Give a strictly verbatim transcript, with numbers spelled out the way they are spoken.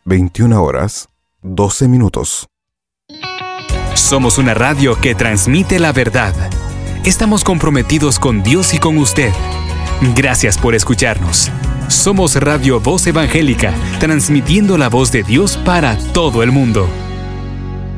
veintiuna horas, doce minutos. Somos una radio que transmite la verdad. Estamos comprometidos con Dios y con usted. Gracias por escucharnos. Somos Radio Voz Evangélica, transmitiendo la voz de Dios para todo el mundo.